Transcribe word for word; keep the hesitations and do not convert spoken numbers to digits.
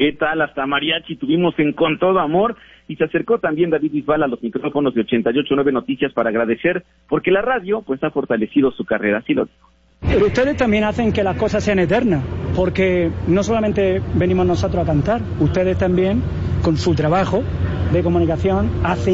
¿Qué tal? Hasta mariachi tuvimos en Con Todo Amor, y se acercó también David Bisbal a los micrófonos de ochenta y ocho punto nueve Noticias para agradecer, porque la radio pues ha fortalecido su carrera, así lo dijo. Pero ustedes también hacen que las cosas sean eternas, porque no solamente venimos nosotros a cantar, ustedes también, con su trabajo de comunicación, hacen